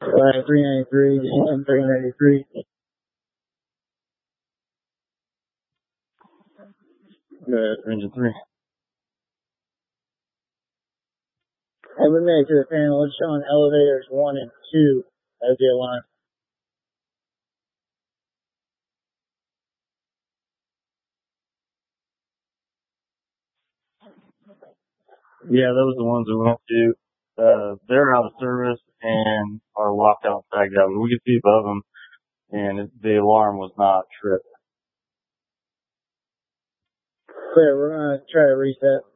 393 and 393. Engine 3. And we made it to the panel. It's showing elevators 1 and 2 as the alarm. Yeah, those are the ones we went to. They're out of service and are locked out, tagged out. We could see above them, and the alarm was not tripped. Clear, we're going to try to reset.